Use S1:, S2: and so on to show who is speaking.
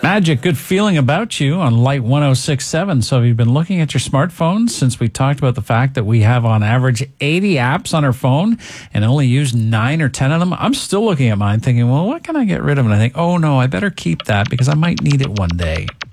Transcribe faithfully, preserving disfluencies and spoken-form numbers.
S1: Magic, good feeling about you on Light one oh six point seven. So have you been looking at your smartphones since we talked about the fact that we have on average eighty apps on our phone and only use nine or ten of them? I'm still looking at mine thinking, well, what can I get rid of? And I think, oh no, I better keep that because I might need it one day.